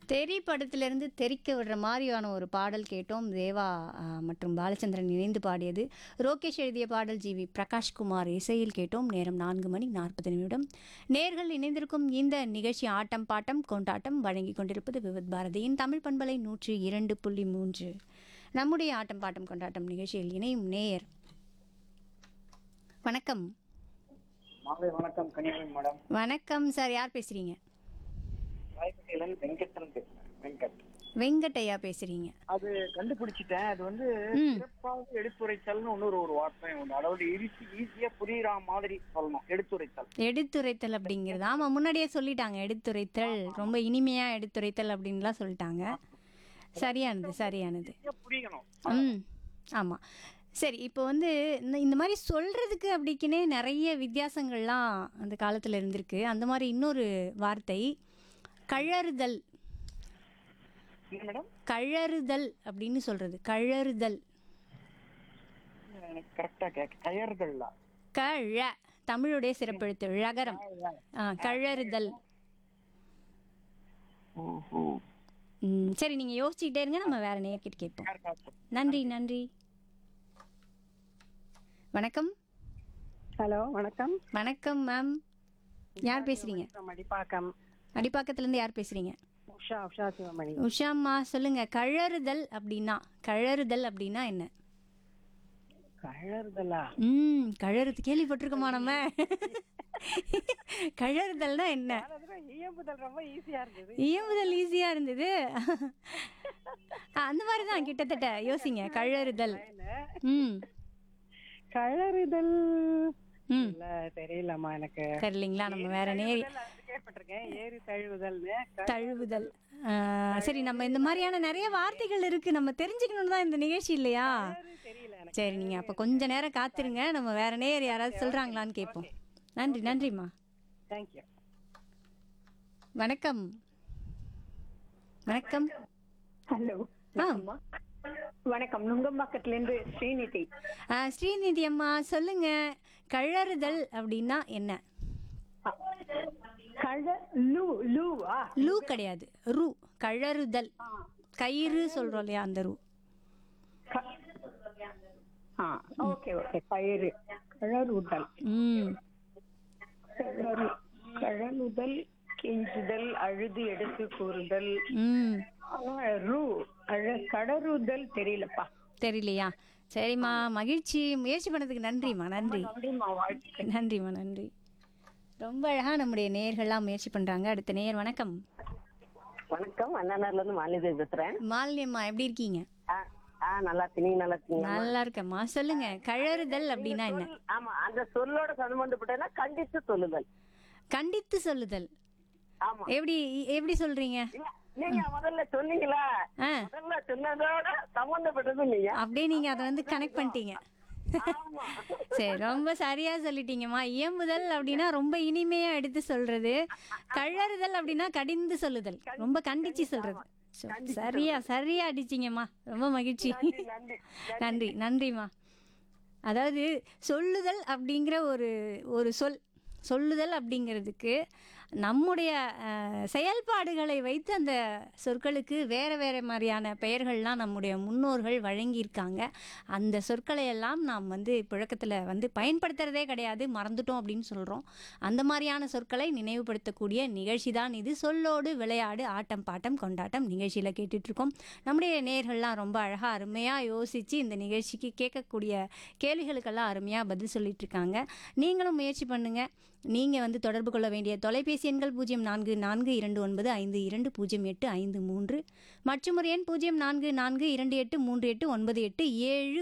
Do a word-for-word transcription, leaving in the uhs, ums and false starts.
தெறி படத்திலிருந்து தெறிக்க விடுற மாதிரியான ஒரு பாடல் கேட்டோம். தேவா அ, மற்றும் பாலச்சந்திரன் இணைந்து பாடியது. ரோகேஷ் எழுதிய பாடல் ஜி வி பிரகாஷ்குமார் இசையில் கேட்டோம். நேரம் நான்கு மணி நாற்பது நிமிடம். நேர்கள் இணைந்திருக்கும் இந்த நிகழ்ச்சி ஆட்டம் பாட்டம் கொண்டாட்டம் வழங்கி கொண்டிருப்பது விவித் பாரதியின் தமிழ் பண்பலை நூற்றி இரண்டு புள்ளி மூன்று. நம்முடைய ஆட்டம் பாட்டம் கொண்டாட்டம் நிகழ்ச்சியில் இணையும் நேயர் வணக்கம். மாலை வணக்கம் கன்னியாகுமரி மேடம். வணக்கம் சார், யார் பேசுறீங்க? ராயப்பேட்டையில வெங்கட்டன் பேசுறேன். வெங்கட் வெங்கட்டையா பேசுறீங்க? அது கண்டுபிடிச்சிட்டேன். அது வந்து ம். சிறப்பாக எடுத்துரைத்தல்னு இன்னொரு ஒரு வார்த்தை உண்டு. அதாவது ஈஸி ஈஸியா புரியுற மாதிரி சொல்லணும். எடுத்துரைத்தல். எடுத்துரைத்தல் அப்படிங்கிறது ஆமா, முன்னாடியே சொல்லிட்டாங்க. எடுத்துரைத்தல் ரொம்ப இனிமையா எடுத்துரைத்தல் அப்படின்லாம் சொல்லிட்டாங்க. சரியானது சரியானது. ஈஸியா புரியணும். ம் ஆமாம். சரி, இப்போ வந்து இந்த இந்த மாதிரி சொல்கிறதுக்கு அப்படிக்குனே நிறைய வித்தியாசங்கள்லாம் அந்த காலத்தில் இருந்திருக்கு. அந்த மாதிரி இன்னொரு வார்த்தை கழறுதல். என்ன மேடம்? கழறுதல் அப்படின்னு சொல்கிறது. கழறுதல். எனக்கு கரெக்டா கேட்க கயறுதல்ல. கழ தமிழுடைய சிறப்பெழுத்து ழகரம். ஆ கழறுதல். ம் சரி, நீங்கள் யோசிச்சுக்கிட்டே இருங்க, நம்ம வேற நேர்கிட்ட கேட்போம். நன்றி நன்றி. வணக்கம். ஹலோ வணக்கம். வணக்கம் மேம், யார் பேசுறீங்க? மடிப்பாக்கம். அடிப்பாக்கத்துலேருந்து யார் பேசுறீங்க? உஷா உஷா சிவமணி. உஷாம்மா சொல்லுங்க. கழறுதல் அப்படின்னா கழறுதல் அப்படின்னா என்ன? கழறுதலா? ம் கழறுது கேள்விப்பட்டிருக்கோமா நம்ம? கழறுதல்னா என்ன? இயம்புதல் ரொம்ப ஈஸியா இருந்தது. இயம்புதல் ஈஸியா இருந்தது. அந்த மாதிரி தான் கிட்டத்தட்ட. யோசிங்க. கழறுதல். ம் கழறுதல் ம் இல்ல தெரியலம்மா எனக்கு. தெரியலீங்களா? நம்ம வேற நேரி கேள்விப்பட்டிருக்கேன். ஏறி தழுவுதல்னு. தழுவுதல். ஆ, சரி, நம்ம இந்த மாதிரியான நிறைய வார்த்தைகள் இருக்கு, நம்ம தெரிஞ்சுக்கணும்னு தான் இந்த நிகழ்ச்சி இல்லையா? தெரியல எனக்கு. சரி, நீங்க அப்ப கொஞ்ச நேரம் காத்துருங்க, நம்ம வேற நேர் யாராவது சொல்றாங்களான்னு கேட்போம். நன்றி நன்றிம்மா. தேங்க்யூ. வணக்கம். வணக்கம். ஹலோ ஆ வணக்கம். நுங்கம்பாக்கத்துல இருந்து ஸ்ரீநிதி. ஆ, ஸ்ரீநிதி அம்மா சொல்லுங்க. கழறுதல் அப்படின்னா என்ன? கழ லூ லூவா? லூ கிடையாது, ரு. கழறுதல். கயிறு சொல்றோம் இல்லையா, அந்த ரு. ஆ ஓகே ஓகே. பயிறு. கழறுதல். ம் கழறு கழலுதல், கெஞ்சுதல், அழுது எடுத்து கூறுதல். ம் ஆனா, ரூ அழ கடறுதல் தெரியலப்பா. தெரியலையா? சரிம்மா, மகிழ்ச்சி. முயற்சி பண்ணதுக்கு நன்றிம்மா. நன்றி நன்றிம்மா, வாழ்த்துக்கள். நன்றிம்மா நன்றி. ரொம்ப அழகா நம்முடைய நேயர்கள்லாம் முயற்சி பண்றாங்க. அடுத்த நேயர் வணக்கம். வணக்கம். அண்ணாநகர்ல இருந்து மாலிதேவி பேசுறேன். மாலினியம்மா எப்படி இருக்கீங்க? ஆ, ஆ, நல்லா இருக்கு. நீங்க நல்லா இருக்கீங்க? நல்லா இருக்கேம்மா. சொல்லுங்க. கழறுதல் அப்படின்னா என்ன? ஆமா, அந்த சொல்லோட சம்பந்தப்பட்டனா கண்டித்து சொல்லுதல். கண்டித்து சொல்லுதல். ஆமா. எப்படி எப்படி சொல்றீங்க? இல்ல, நீங்க முதல்ல சொன்னீங்களா? ஆ, முதல்ல சொன்னதோட சம்பந்தப்பட்டது நீங்க. அப்படியே நீங்க அதை வந்து கனெக்ட் பண்ணிட்டீங்க. ஆமா. சரி, ரொம்ப சரியா சொல்லிட்டீங்கம்மா. இயம்புதல் அப்படின்னா ரொம்ப இனிமையா எடுத்து சொல்றது. கழறுதல் அப்படின்னா கடிந்து சொல்லுதல், ரொம்ப கண்டிச்சு சொல்றது. சோ, சரியா சரியா அடிச்சிங்கம்மா. ரொம்ப மகிழ்ச்சி. நன்றி. நன்றி நன்றிம்மா. அதாவது சொல்லுதல் அப்படிங்கிற ஒரு ஒரு சொல் சொல்லுதல் அப்படிங்கிறதுக்கு நம்முடைய அஹ், செயல்பாடுகளை வைத்து அந்த சொற்களுக்கு வேறு வேறு மாதிரியான பெயர்கள்லாம் நம்முடைய முன்னோர்கள் வழங்கியிருக்காங்க. அந்த சொற்களை எல்லாம் நாம் வந்து புழக்கத்தில் வந்து பயன்படுத்துகிறதே கிடையாது, மறந்துட்டோம் அப்படின்னு சொல்கிறோம். அந்த மாதிரியான சொற்களை நினைவுபடுத்தக்கூடிய நிகழ்ச்சி தான் இது. சொல்லோடு விளையாடு ஆட்டம் பாட்டம் கொண்டாட்டம் நிகழ்ச்சியில் கேட்டுட்ருக்கோம். நம்முடைய நேயர்கள்லாம் ரொம்ப அழகாக அருமையாக யோசித்து இந்த நிகழ்ச்சிக்கு கேட்கக்கூடிய கேள்விகளுக்கெல்லாம் அருமையாக பதில் சொல்லிட்டு இருக்காங்க. நீங்களும் முயற்சி பண்ணுங்கள். நீங்கள் வந்து தொடர்பு கொள்ள வேண்டிய தொலைபேசி எண்கள் பூஜ்ஜியம் நான்கு நான்கு இரண்டு ஒன்பது ஐந்து இரண்டு பூஜ்ஜியம் எட்டு ஐந்து மூன்று மற்றும் ஒரு எண் பூஜ்ஜியம் நான்கு நான்கு இரண்டு எட்டு மூன்று எட்டு ஒன்பது எட்டு ஏழு